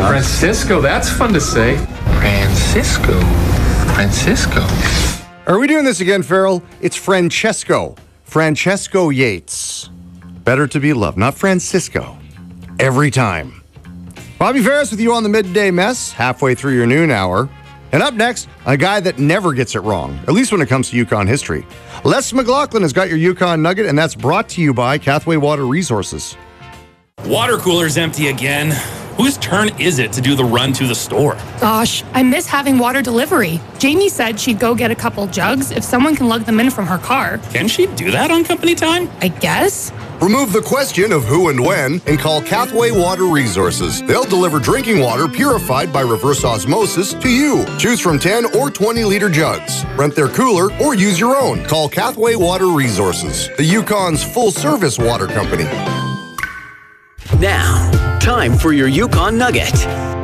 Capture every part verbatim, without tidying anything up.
Francisco, that's fun to say. Francisco. Francisco. Are we doing this again, Farrell? It's Francesco. Francesco Yates. Better to be loved, not Francisco. Every time. Bobby Ferris with you on the Midday Mess, halfway through your noon hour. And up next, a guy that never gets it wrong, at least when it comes to Yukon history. Les McLaughlin has got your Yukon Nugget, and that's brought to you by Cathway Water Resources. Water cooler's empty again. Whose turn is it to do the run to the store? Gosh, I miss having water delivery. Jamie said she'd go get a couple jugs if someone can lug them in from her car. Can she do that on company time? I guess. Remove the question of who and when and call Cathway Water Resources. They'll deliver drinking water purified by reverse osmosis to you. Choose from ten or twenty liter jugs. Rent their cooler or use your own. Call Cathway Water Resources, the Yukon's full-service water company. Now, time for your Yukon Nugget.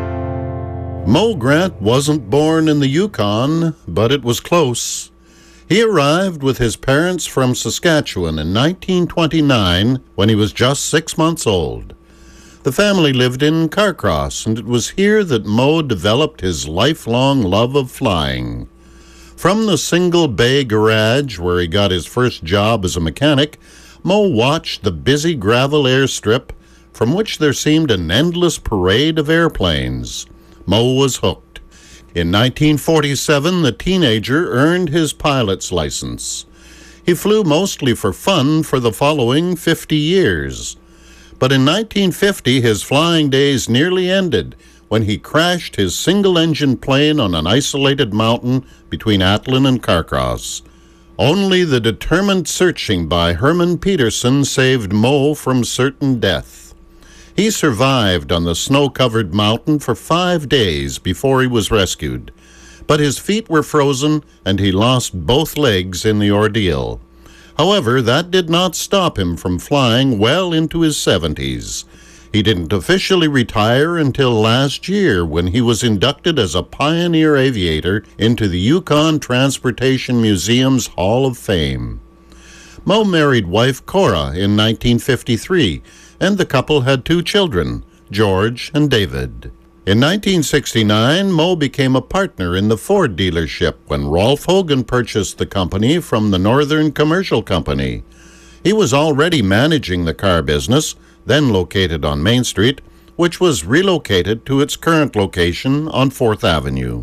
Mo Grant wasn't born in the Yukon, but it was close. He arrived with his parents from Saskatchewan in nineteen twenty-nine when he was just six months old. The family lived in Carcross, and it was here that Mo developed his lifelong love of flying. From the single bay garage where he got his first job as a mechanic, Mo watched the busy gravel airstrip from which there seemed an endless parade of airplanes. Mo was hooked. In nineteen forty-seven, the teenager earned his pilot's license. He flew mostly for fun for the following fifty years. But in nineteen fifty, his flying days nearly ended when he crashed his single-engine plane on an isolated mountain between Atlin and Carcross. Only the determined searching by Herman Peterson saved Mo from certain death. He survived on the snow-covered mountain for five days before he was rescued, but his feet were frozen and he lost both legs in the ordeal. However, that did not stop him from flying well into his seventies. He didn't officially retire until last year when he was inducted as a pioneer aviator into the Yukon Transportation Museum's Hall of Fame. Mo married wife Cora in nineteen fifty-three, and the couple had two children, George and David. In nineteen sixty-nine, Mo became a partner in the Ford dealership when Rolf Hogan purchased the company from the Northern Commercial Company. He was already managing the car business, then located on Main Street, which was relocated to its current location on Fourth Avenue.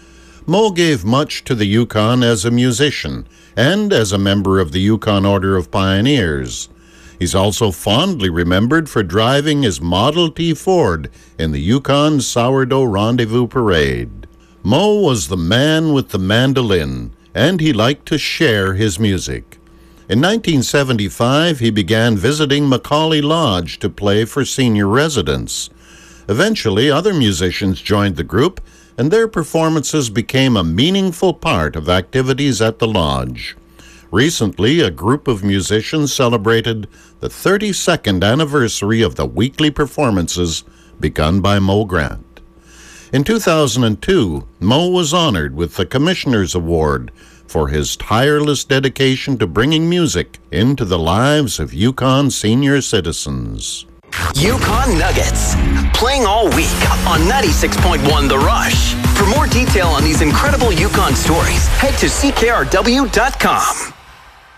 Mo gave much to the Yukon as a musician and as a member of the Yukon Order of Pioneers. He's also fondly remembered for driving his Model T Ford in the Yukon Sourdough Rendezvous Parade. Mo was the man with the mandolin, and he liked to share his music. In nineteen seventy-five, he began visiting Macaulay Lodge to play for senior residents. Eventually, other musicians joined the group, and their performances became a meaningful part of activities at the lodge. Recently, a group of musicians celebrated the thirty-second anniversary of the weekly performances begun by Mo Grant. In two thousand two, Mo was honored with the Commissioner's Award for his tireless dedication to bringing music into the lives of Yukon senior citizens. Yukon Nuggets, playing all week on ninety-six point one The Rush. For more detail on these incredible Yukon stories, head to C K R W dot com.